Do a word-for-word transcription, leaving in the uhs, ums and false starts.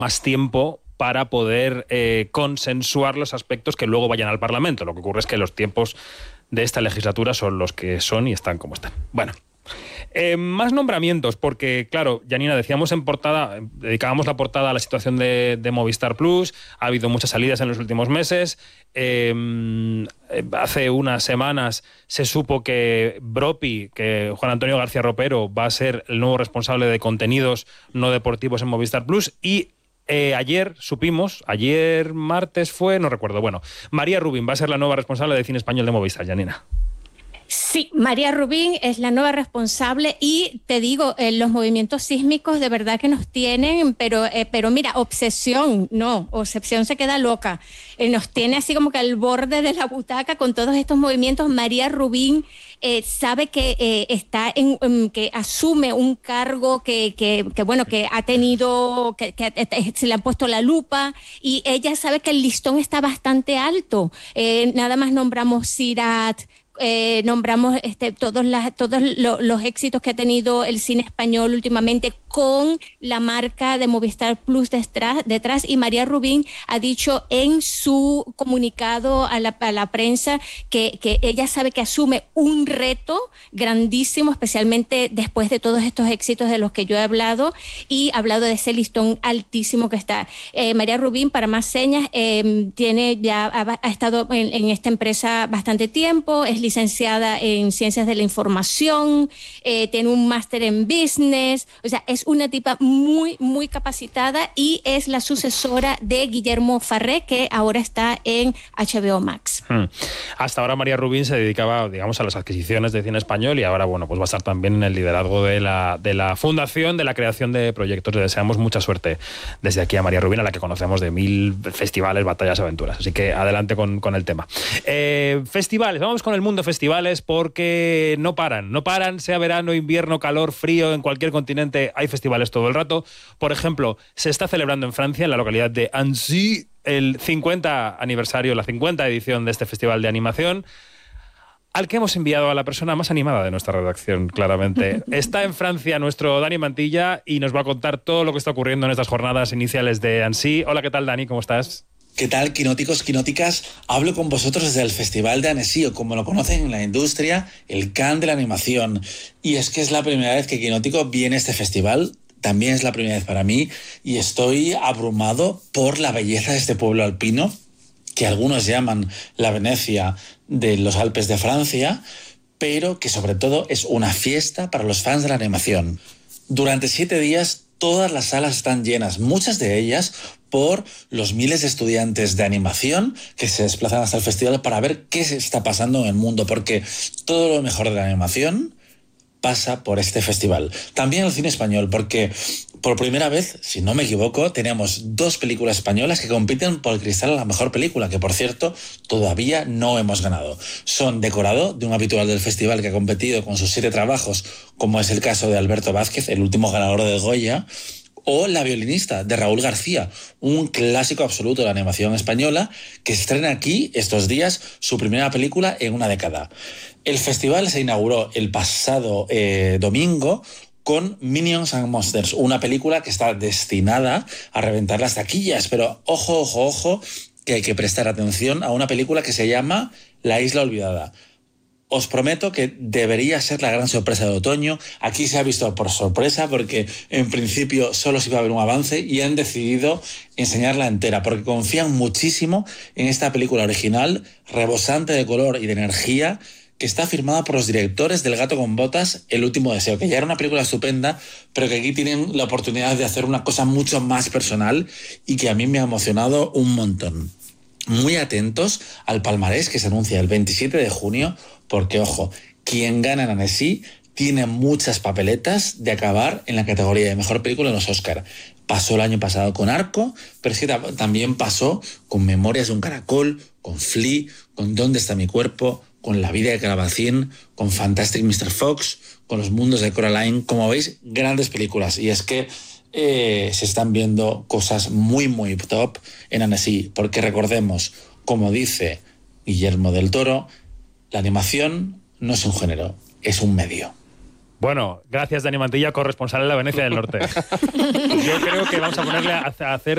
más tiempo para poder eh, consensuar los aspectos que luego vayan al Parlamento. Lo que ocurre es que los tiempos de esta legislatura son los que son y están como están. Bueno, eh, más nombramientos, porque, claro, Janina, decíamos en portada, dedicábamos la portada a la situación de, de Movistar Plus, ha habido muchas salidas en los últimos meses. Eh, hace unas semanas se supo que Bropi, que Juan Antonio García Ropero, va a ser el nuevo responsable de contenidos no deportivos en Movistar Plus, y Eh, ayer supimos, ayer martes fue, no recuerdo, bueno, María Rubín va a ser la nueva responsable de cine español de Movistar, Janina. Sí, María Rubín es la nueva responsable y te digo, eh, los movimientos sísmicos de verdad que nos tienen, pero, eh, pero mira, obsesión, no, obsesión se queda loca, eh, nos tiene así como que al borde de la butaca con todos estos movimientos. María Rubín eh, sabe que eh, está en, en, que asume un cargo que, que, que bueno, que ha tenido, que, que se le han puesto la lupa y ella sabe que el listón está bastante alto. Eh, nada más nombramos Sirat, Eh, nombramos este, todos, las, todos lo, los éxitos que ha tenido el cine español últimamente con la marca de Movistar Plus detrás, detrás y María Rubín ha dicho en su comunicado a la, a la prensa que, que ella sabe que asume un reto grandísimo, especialmente después de todos estos éxitos de los que yo he hablado y ha hablado de ese listón altísimo que está. Eh, María Rubín, para más señas, eh, tiene ya ha, ha estado en, en esta empresa bastante tiempo, es licenciada en Ciencias de la Información, eh, tiene un máster en Business, o sea, es una tipa muy, muy capacitada y es la sucesora de Guillermo Farré, que ahora está en H B O Max. Hmm. Hasta ahora María Rubín se dedicaba, digamos, a las adquisiciones de cine español y ahora, bueno, pues va a estar también en el liderazgo de la, de la fundación, de la creación de proyectos. Le deseamos mucha suerte desde aquí a María Rubín, a la que conocemos de mil festivales, batallas, aventuras. Así que adelante con, con el tema. Eh, festivales, vamos con el mundo festivales porque no paran, no paran, sea verano, invierno, calor, frío, en cualquier continente hay festivales todo el rato. Por ejemplo, se está celebrando en Francia, en la localidad de Annecy, el cincuenta aniversario, la cincuenta edición de este festival de animación, al que hemos enviado a la persona más animada de nuestra redacción, claramente. Está en Francia nuestro Dani Mantilla y nos va a contar todo lo que está ocurriendo en estas jornadas iniciales de Annecy. Hola, ¿qué tal, Dani? ¿Cómo estás? ¿Qué tal, quinóticos, quinóticas? Hablo con vosotros desde el Festival de Annecy, o como lo conocen en la industria, el Cannes de la animación. Y es que es la primera vez que Quinótico viene a este festival, también es la primera vez para mí, y estoy abrumado por la belleza de este pueblo alpino, que algunos llaman la Venecia de los Alpes de Francia, pero que sobre todo es una fiesta para los fans de la animación. Durante siete días todas las salas están llenas, muchas de ellas por los miles de estudiantes de animación que se desplazan hasta el festival para ver qué se está pasando en el mundo, porque todo lo mejor de la animación pasa por este festival. También el cine español, porque por primera vez, si no me equivoco, tenemos dos películas españolas que compiten por el cristal a la mejor película, que por cierto todavía no hemos ganado. Son Decorado, de un habitual del festival que ha competido con sus siete trabajos, como es el caso de Alberto Vázquez, el último ganador del Goya, o La violinista, de Raúl García, un clásico absoluto de la animación española que estrena aquí estos días su primera película en una década. El festival se inauguró el pasado eh, domingo con Minions and Monsters, una película que está destinada a reventar las taquillas, pero ojo, ojo, ojo, que hay que prestar atención a una película que se llama La Isla Olvidada. Os prometo que debería ser la gran sorpresa de otoño. Aquí se ha visto por sorpresa porque en principio solo se iba a ver un avance y han decidido enseñarla entera porque confían muchísimo en esta película original, rebosante de color y de energía, que está firmada por los directores del Gato con Botas, El último deseo, que ya era una película estupenda, pero que aquí tienen la oportunidad de hacer una cosa mucho más personal y que a mí me ha emocionado un montón. Muy atentos al palmarés que se anuncia el veintisiete de junio, porque, ojo, quien gana en Annecy tiene muchas papeletas de acabar en la categoría de mejor película en los Oscar. Pasó el año pasado con Arco, pero es que también pasó con Memorias de un caracol, con Flea, con ¿Dónde está mi cuerpo?, con La vida de Calabacín, con Fantastic mister Fox, con Los mundos de Coraline. Como veis, grandes películas. Y es que eh, se están viendo cosas muy, muy top en Annecy, porque recordemos, como dice Guillermo del Toro, la animación no es un género, es un medio. Bueno, gracias Dani Mantilla, corresponsal en la Venecia del Norte. Yo creo que vamos a ponerle a hacer